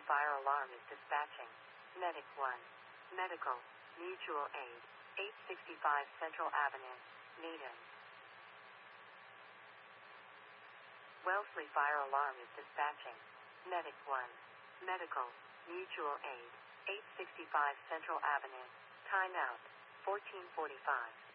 fire alarm is dispatching. Medic 1. Medical. Mutual aid. 865 Central Avenue, Needham. Wellesley fire alarm is dispatching. Medic 1. Medical. Mutual aid. 865 Central Avenue. Timeout. 1445.